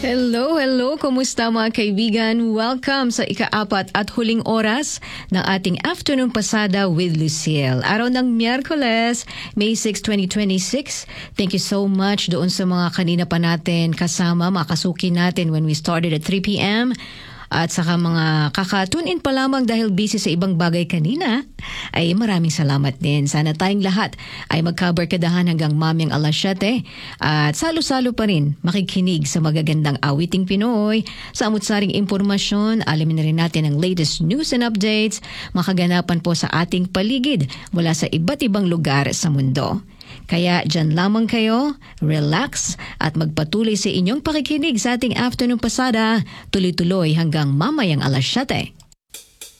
Hello, hello! Kumusta mga kaibigan? Welcome sa ika-4 at huling oras ng ating Afternoon Pasada with Lucille. Araw ng Miyerkules, May 6, 2026. Thank you so much doon sa mga kanina pa natin kasama, makasuki natin when we started at 3 p.m. At saka mga kakatune-in pa lamang dahil busy sa ibang bagay kanina, ay maraming salamat din. Sana tayong lahat ay magkabarkadahan hanggang mamayang alas 7 at salo-salo pa rin makikinig sa magagandang awiting Pinoy, sa amut-saring impormasyon, alamin na rin natin ang latest news and updates, makaganapan po sa ating paligid mula sa iba't ibang lugar sa mundo. Kaya dyan lamang kayo, relax at magpatuloy sa inyong pakikinig sa ating Afternoon Pasada, tuloy-tuloy hanggang mamayang alas 7.